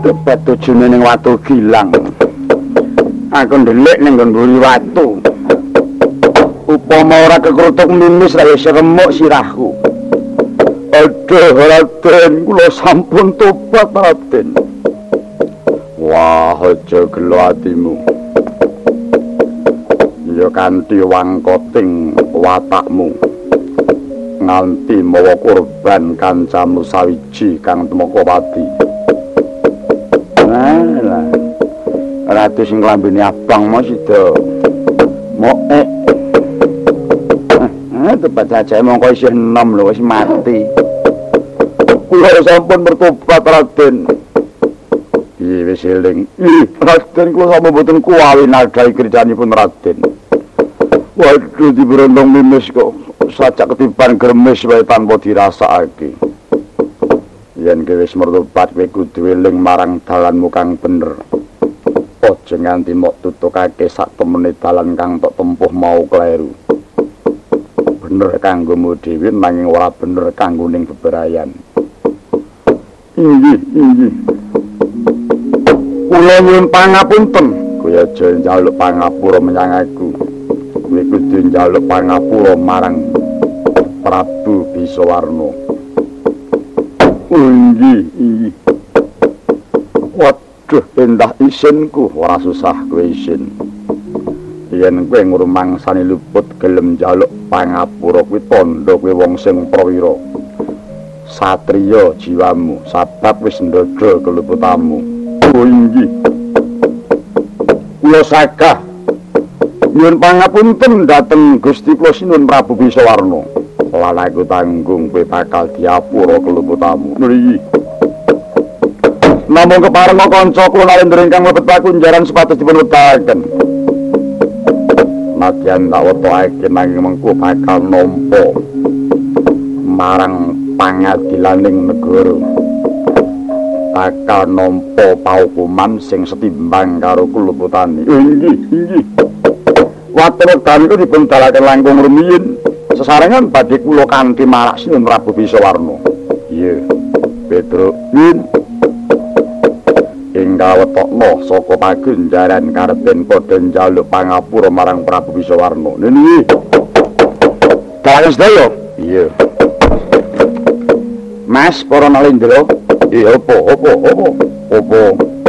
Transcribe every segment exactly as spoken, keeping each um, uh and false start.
tepat tujune ning watu gilang. Aku ndelik ning nggon mburi watu. Upama ora kekrutuk mimis ra wis remuk sirahku. Aduh Raden, kula sampun tobat Raden. Wah, aja gelo atimu. Ya kanthi wangkoting watakmu. Nganti mawa kurban kancamu sawiji kang temeka pati. Nah, ratu sing lambene abang mau sida. Moek. Eh, tepat saja mongko isih enom lho wis mati. Kula sampun bertobat Raden. Iya wis eling. Ih, Raden kula sampun mboten kuwawi nadai kerjanipun Raden. Waduh diberondong mimis kok sajak ketiban gremes wae tanpa dirasakake. Yen kowe wis mertobat kowe kudu eling marang dalanmu kang bener. Aja nganti mok tutukake sak temene dalan kang tok tempuh mau kleru. Bener kanggomu dhewe nanging ora bener kanggo ning bebrayan. Inggih, inggih. Kula nyuwun pangapunten. Kowe aja njaluk pangapura menyang aku. Kowe kudu njaluk pangapura marang Prabu Bisawarna. Inggih, inggih. Waduh, endah isinku ora susah kowe isin. Yen kowe ngrumangsani luput gelem njaluk pangapura kuwi tandha kowe wong sing prawira. Satriya jiwamu sabab wis ndodho keluputamu. Oh inggih. Kula sagah nyuwun pangapunten dhateng Gusti kula Sinuhun Prabu Bisawarna. Lan aku tanggung kowe bakal diapura keluputamu. Nggih. Namung keparenga kanca kula Narendra ingkang mlebet pakunjaran sepatus dipun wetaken. Nadyan tak wetokake nanging mengko bakal nampa marang pangadilaning negara. Bakal nampa paukuman sing setimbang karo keluputane. Inggih, inggih. Watu wekdal iku dipun dalaken langkung rumiyin. Sesarengan badhe kula kanthi marak Sinuhun Prabu Bisawarna. Iya. Pedro Yin ingkang wetokno saka pagunjaran karepen padha njaluk pangapura marang Prabu Bisawarna. Niki. Dalaken sedaya. Iya. Mas para Nalendra. Iya apa? Apa? Apa? Apa?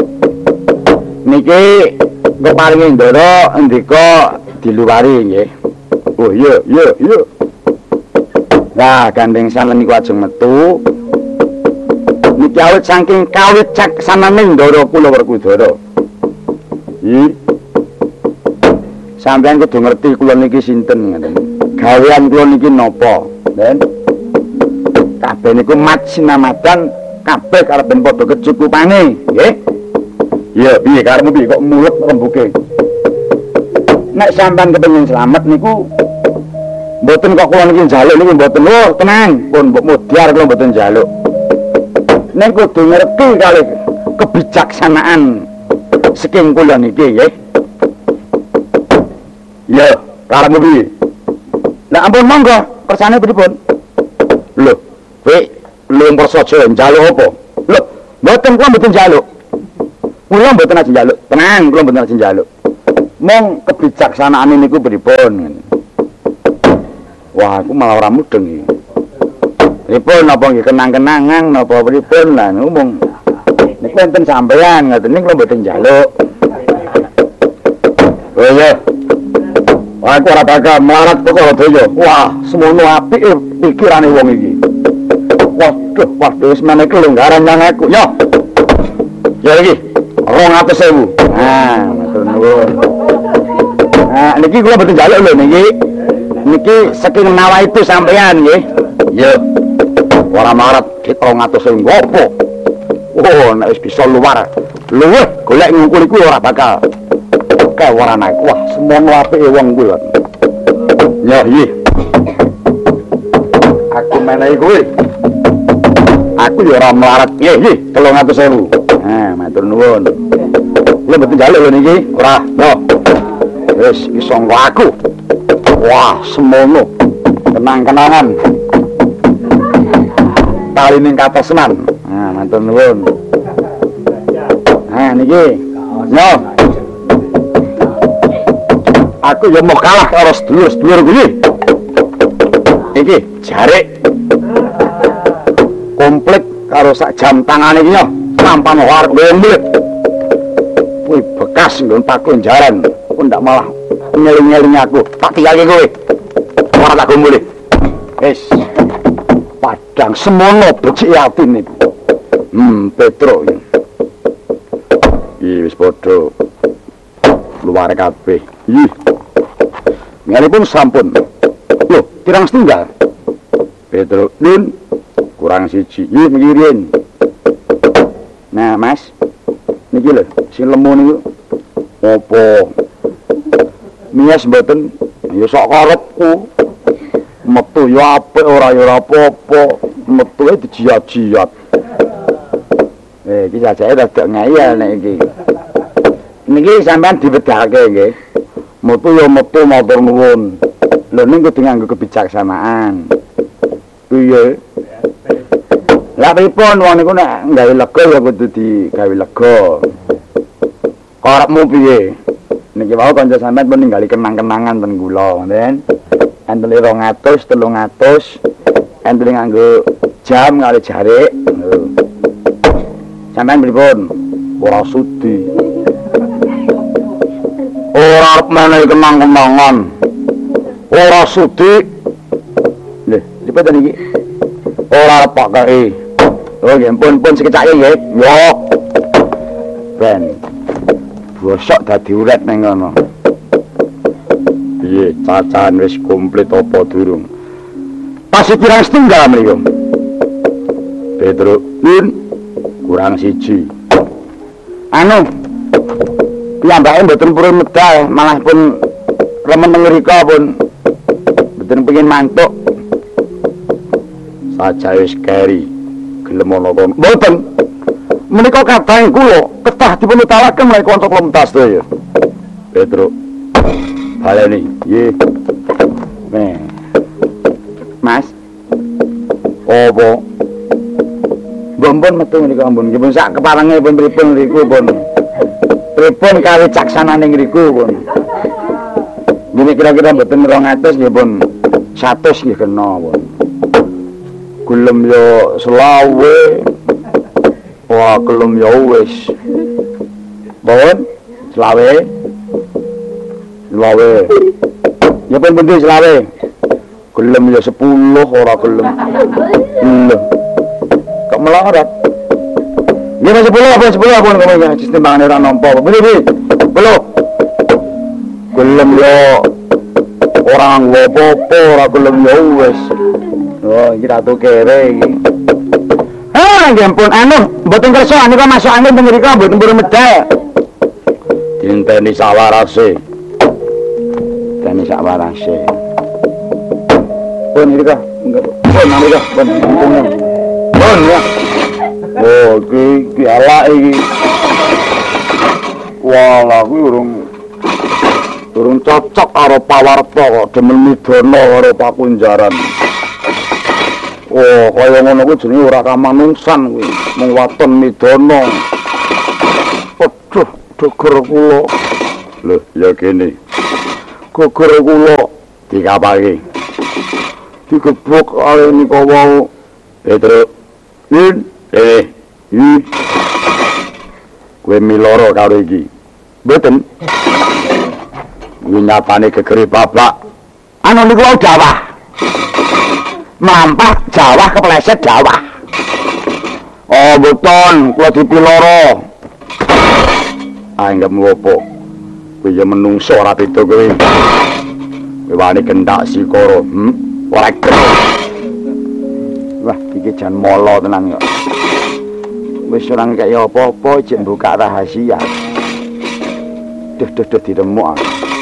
Niki keparingi ndara ndika diluwari nggih. Oh iya, iya, iya. Nah, gandeng sanen niku ajeng metu. Niki awit saking kawit caksanane ndara kula Werkudara. Ih. Sampeyan kudu ngerti kula niki sinten ngoten. Gawean kula niki napa? Den. Kabeh niku mat sinamadan kabeh karepen padha kecukupane, nggih. Iya, piye karepmu piye kok mulet rembuke? Nek sampean kepengin slamet niku mboten kok kula niki njaluk niku mboten. Oh, tenang, pun mbok mudyar kula mboten njaluk. Nek kudu ngerti kalih kebijaksanaan saking kula niki nggih. Ya, karepmu piye? Lah ampun monggo, kersane pripun? Lho, kowe lung prasaja njaluk apa? Lho, mboten kula mboten njaluk. Kula mboten ajeng njaluk. Tenang, kula mboten ajeng njaluk. Mong kebijaksanaane niku pripun? Wah, aku malah ora mudeng iki. Pripun napa nggih kenang-kenangan napa pripun lah ngomong. Niku enten sampean ngoten niku kula mboten njaluk. Oh iya. Wah, aku ora bakal melarat perkara daya. Wah, semono apike pikirane wong iki. Waduh, waduh wis meneh kelonggaran nang aku. Yo. Ya iki rong atus ewu. Nah, matur nuwun. Nah, niki kula mboten njaluk lho niki. Niki saking nawa itu sampean nggih. Yo. Ora marat dik rong atus ewu ngopo? Oh, nek wis bisa luar. Luwih golek ngungkul iku ora bakal. Oke, ora naik. Wah, semono apike wong kuwi lho. Ya, iya. Aku menehi kowe. Aku ya ora melarat. Nggih, nggih, telung atus ewu. Nah, matur nuwun. Kula mboten njaluk lho niki. Ora, yo. Wis iso aku. Wah, semono. Kenang-kenangan. Tali ning katosnan. Nah, matur nuwun. Nah niki. Yo. Aku ya mau kalah karo sedulur-sedulur kuwi. Iki jarik. Komplit karo sak jam tangan iki yo. Nampan warek mblet. Kuwi bekas nggon pakon jaran. Kok ndak malah nyeling-nyeling aku. Tak tinggalke kowe. Ora tak gombole. Wis. Padang semono becik atine. Hmm, Petro. Iki wis padha luar kabeh. Ih. Ngalipun sampun. Loh, kirang setunggal. Petro, Nun. Kurang siji. Ih, mikirin. Nah, Mas. Niki lho, sing lemu niku. Apa? Miyas mboten ya sok karepku. Metu ya apik ora ya ora apa-apa. Metuke dijiat-jiat. Eh, iki jajake rada ngayal nek iki. Niki sampean diwedhake nggih. Metu ya metu matur nuwun. Lho ning kudu nganggo kebijaksanaan. Piye? Lah pripun wong niku nek gawe lega ya kudu digawe lega. Karepmu piye? Niki wau kanca sampean pun ninggali kenang-kenangan ten kula, ngoten. Entele rong atus, telung atus. Entele nganggo jam kali jarik. Sampean pripun? Ora sudi. Ora arep menehi kenang-kenangan. Ora sudi. Lho, pripun niki? Ora arep pakake. Oh, nggih pun pun sekecake nggih. Yo. Ben. Bosok dadi uret ning ngono. Piye, cacahan wis komplit apa durung? Pasti kirang setunggal mriku. Petro, Nun, kurang siji. Anu, piyambake mboten purun medal, malah pun remen ngrika pun mboten pengin mantuk. Saja wis keri gelem ana kono. Mboten. Menika kadang kula ketah dipun utalaken menawi kanca kula mentas sedaya. Petro. Baleni, nggih. Nih. Mas. Apa? Bombon metu menika ampun. Nggih pun sak keparenge pun pripun niku pun. Pripun kawicaksanane ngriku pun. Nggih kira-kira mboten rong atus nggih pun seratus nggih kena pun. Gelem yo selawe. Wah, gelem ya wis. Bon, selawe. Selawe. Ya pun bener selawe. Gelem ya sepuluh ora gelem. Lho. Kok melarat? Ya wis sepuluh apa sepuluh pun kowe ya timbangane ora nampa. Bener-bener. Belum. Gelem ya ora ngopo-opo ora gelem ya wis. Oh, iki ratu kere iki. Ah, nggih ampun anu, mboten kersa nika masuk angin teng mriko mboten purun medal. Dinteni sawarase. Dinteni sawarase. Pun mriko, pun mriko, pun. Pun ya. Oh, iki iki ala iki. Wah, kuwi urung urung cocok karo pawarta kok demen midana karo pakunjaran. Oh, kaya ngono kuwi jenenge ora kamanungsan kuwi, mung waton midana. Aduh, geger kula. Lho, ya kene. Geger kula dikapake. Digebuk kali nika wau. Petro. Nin, eh, iki. Kowe miloro karo iki. Mboten. Nyatane gegere bapak. Anu niku wau dawah. Mampah Jawa kepleset Jawa. Oh beton, kula dipiloro. Ah enggak ngopo. Kuwi ya menungso ora beda kowe. Kowe wani gendak sikara, hm? Ora kena. Wah, iki jan molo tenan kok. Wis ora kaya apa-apa jek buka rahasia. Duh duh duh diremuk.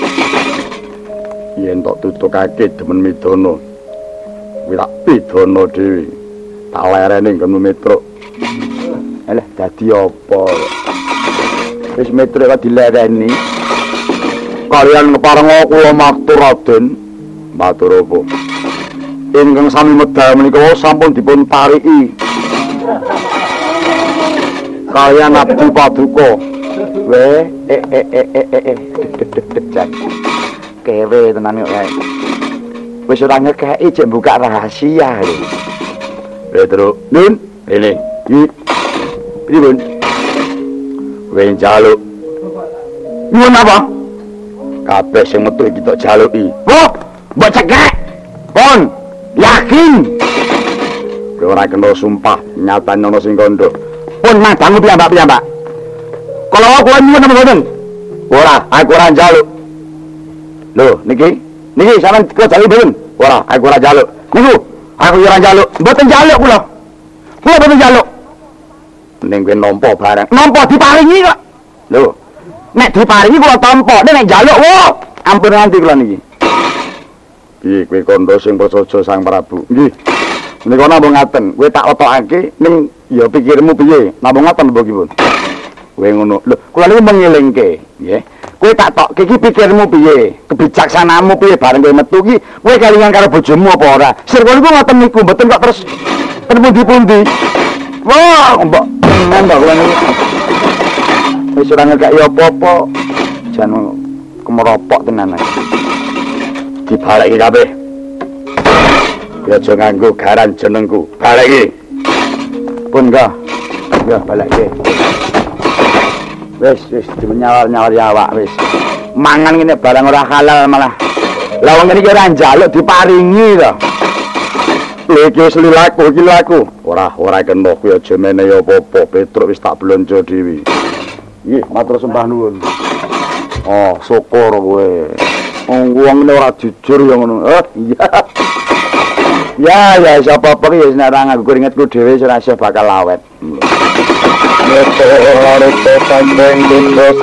Yen tok tutukake demen midana. Tak pidana dhewe tak lerene nggon metro. Alah dadi apa wis metro kok dilereni kalian ngeparenga kula matur Raden. Matur apa ingkang sami medal menika sampun dipun pariki kalian abdi paduka Weh, eh eh eh eh eh eh. Jan. Kewe tenan kok kae. Wis ora ngekeki jek buka rahasia lho. Pedro, Nun, ini. Iki. Pripun? Kowe njaluk. Nyuwun apa? Kabeh sing metu iki tok jaluki. Oh, mbok cekek. Pon, yakin. Kowe ora kena sumpah nyatane ana sing kandha. Pun madangmu piyambak-piyambak. Kalau aku nyuwun apa mboten? Ora, aku ora njaluk. Lho, niki, niki sampean kok jaluk mboten? Ora, aku ora njaluk. Niku, aku ora njaluk. Mboten njaluk kula. Kula mboten njaluk. Ning kowe nampa barang. Nampa diparingi kok. Lho, nek diparingi kula tampa, nek njaluk, wo, ampun nganti kula niki. Piye kowe kandha sing prasaja Sang Prabu? Nggih. Menika napa ngaten, kowe tak otokake ning ya pikirmu piye? Napa ngaten napa kipun? Kowe ngono. Lho, kula niku mengilingke, nggih. Kowe tak tokke iki pikirmu piye? Kebijaksanaanmu piye bareng kowe metu iki? Kowe kelingan karo bojomu apa ora? Sir kula niku ngoten niku, mboten kok terus pundi-pundi. Wah, mbok nambah kula niku. Wis ora ngekeki apa-apa. Jan kemeropok tenan. Dibaleki kabeh. Ya aja nganggo garan jenengku. Baleki. Pun enggak. Ya baleki. Wis wis dimenyawar-nyawar awak wis. Mangan ngene barang ora halal malah. Lah wong ngene iki ora njaluk diparingi to. Lha iki wis lilaku iki laku. Ora ora kena kuwi aja menehi apa-apa. Petruk wis tak blonjo dhewe. Nggih, matur sembah nuwun. Oh, syukur kowe. Wong wong ora jujur ya ngono. Eh, iya. Ya, ya sapa apa ya nek ora nganggo keringetku dhewe ora bakal awet. Betul, ora tekan